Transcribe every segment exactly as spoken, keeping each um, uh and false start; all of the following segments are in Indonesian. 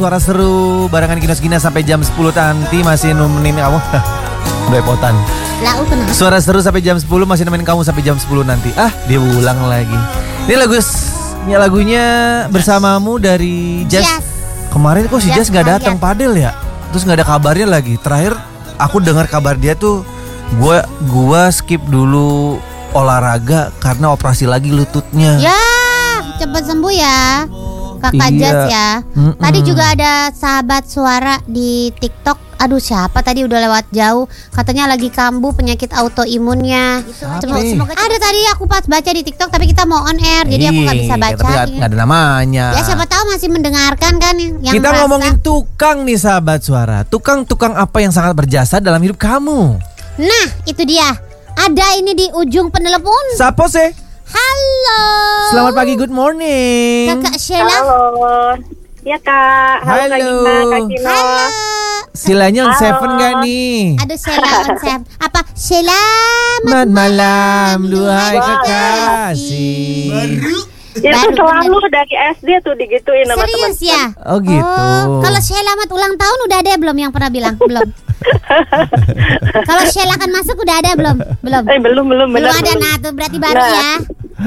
Suara seru barengan Kinos Gina sampai jam sepuluh nanti masih nemenin kamu. Bepotan. Lau kenapa? Suara seru sampai jam sepuluh masih nemenin kamu sampai jam sepuluh nanti. Ah, dia ulang lagi. Ini lagu ini lagunya bersamamu dari Jazz. Jazz. Kemarin kok si Jazz Jazz nggak Ryan. datang padel ya? Terus nggak ada kabarnya lagi. Terakhir aku dengar kabar dia tuh gua gua skip dulu olahraga karena operasi lagi lututnya. Ya, cepat sembuh ya, Kakak Iya. Jazz ya. Mm-mm. Tadi juga ada sahabat suara di TikTok. Aduh, siapa tadi udah lewat jauh. Katanya lagi kambuh penyakit autoimunnya. Siapa Semoga, nih? semoga- ada tadi aku pas baca di TikTok, tapi kita mau on air, jadi aku nggak bisa Iya, baca. tapi nggak nggak ada namanya. Ya siapa tahu masih mendengarkan kan yang Kita merasa- ngomongin tukang nih sahabat suara. Tukang-tukang apa yang sangat berjasa dalam hidup kamu? Nah, itu dia. Ada ini di ujung penelepon. Sapo sih? Halo. Selamat pagi, good morning. Kakak Sheila. Halo. Ya Kak. Halo, Kak Halo. Gina, Kak Kino. Halo. Silanya on Halo. seven gak nih? Aduh, Sheila on seven. Apa? Sheila. Selamat malam, duhai Wow. kekasih. Ya Baru tuh selalu dari S D tuh digituin sama Serius teman-teman. ya? Oh gitu. Oh, kalau Sheila mat ulang tahun udah ada belum yang pernah bilang? Belum. Kalau Sheila kan masuk udah ada belum? Belum. Eh belum belum Belum benar. ada, belum. nah tuh berarti baru Nah. ya.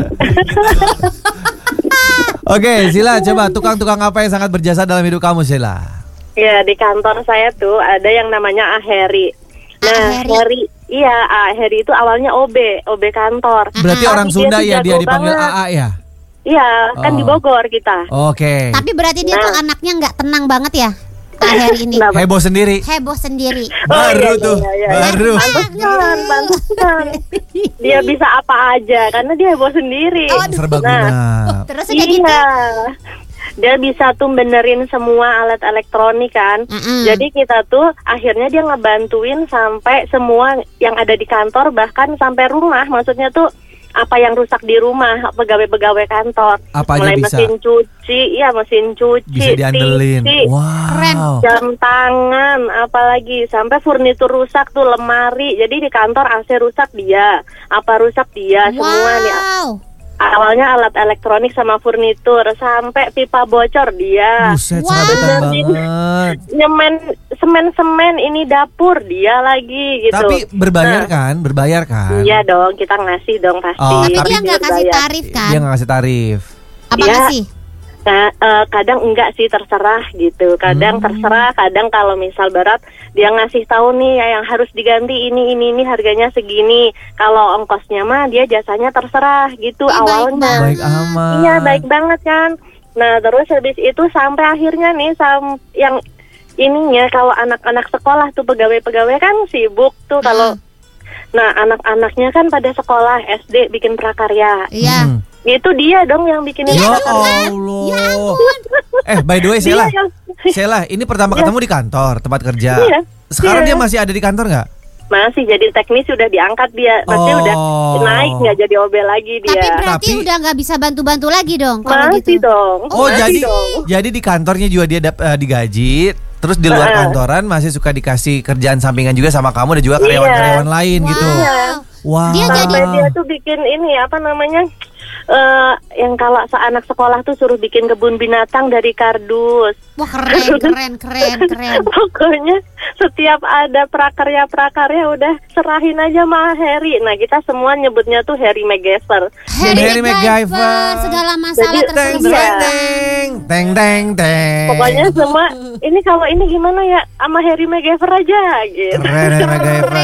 Oke, Sila coba tukang-tukang apa yang sangat berjasa dalam hidup kamu, Sila? Ya di kantor saya tuh ada yang namanya Aheri. Nah, Aheri. Heri, iya Aheri itu awalnya O B, O B kantor. Berarti Tapi orang dia Sunda tuh ya, dia jago dipanggil banget. A A ya? Iya, kan Oh. di Bogor kita. Oke. Tapi berarti dia Nah. tuh anaknya nggak tenang banget ya? Akhir ini. Kenapa? Heboh sendiri. Heboh sendiri. Baru iya, tuh, iya, iya. baru. Pantesan, pantesan. Dia bisa apa aja karena dia heboh sendiri. Oh, aduh. Serbaguna. Terus udah gitu. Iya. Dia bisa tuh benerin semua alat elektronik kan. Mm-mm. Jadi kita tuh akhirnya dia ngebantuin sampai semua yang ada di kantor, bahkan sampai rumah. Maksudnya tuh apa yang rusak di rumah, pegawai-pegawai kantor. Apa aja Mulai bisa? mesin cuci, iya mesin cuci, Bisa diandelin. T V, Wow. Keren. jam tangan, apalagi sampai furnitur rusak tuh, lemari. Jadi di kantor A C rusak dia, apa rusak dia, semua nih. Wow. Awalnya alat elektronik sama furnitur, sampai pipa bocor dia. Buset, Wow. serabutan Benerin. banget. Nyemen semen-semen ini dapur dia lagi gitu. Tapi berbayar Nah, kan? Berbayar kan? Iya dong, kita ngasih dong pasti. Oh, Tapi tapi dia nggak kasih bayar. tarif kan? Dia nggak kasih tarif. Apa Iya. ngasih? Nah, eh, kadang enggak sih, terserah gitu. Kadang Hmm. terserah, kadang kalau misal berat dia ngasih tahu nih ya, yang harus diganti ini ini ini harganya segini. Kalau ongkosnya mah dia jasanya terserah gitu Ih, baik awalnya. banget. Baik amat. Iya, baik banget kan. Nah, terus habis itu sampai akhirnya nih sam yang ininya kalau anak-anak sekolah tuh pegawai-pegawai kan sibuk tuh kalau. Nah, anak-anaknya kan pada sekolah S D bikin prakarya. Iya. Hmm. Itu dia dong yang bikinin Ya prakarya. Allah. Eh, by the way, Dia Sheila. yang- Sheila, ini pertama Iya. ketemu di kantor, tempat kerja. Iya. Sekarang Iya. dia masih ada di kantor nggak? Masih jadi teknis, sudah diangkat dia. Berarti Oh. udah naik, nggak jadi O B lagi Tapi dia. berarti Tapi- udah nggak bisa bantu-bantu lagi dong kalau Masih gitu. dong. Oh, Masih jadi dong. jadi di kantornya juga dia dap- eh, digaji. Terus di luar Heeh. kantoran masih suka dikasih kerjaan sampingan juga sama kamu dan juga Iya. karyawan-karyawan lain gitu. Wow. Wow. Dia jadi- Sampai dia tuh bikin ini apa namanya? eh yang kalau anak sekolah tuh suruh bikin kebun binatang dari kardus. Wah, keren, keren, keren, keren. Pokoknya setiap ada prakarya-prakarya udah serahin aja sama Harry. Nah, kita semua nyebutnya tuh Harry MacGyver. Harry MacGyver. Segala masalah Jadi, Teng terselesaikan. teng teng teng teng teng. Pokoknya semua ini kalau ini gimana ya sama Harry MacGyver aja gitu. Keren Harry MacGyver.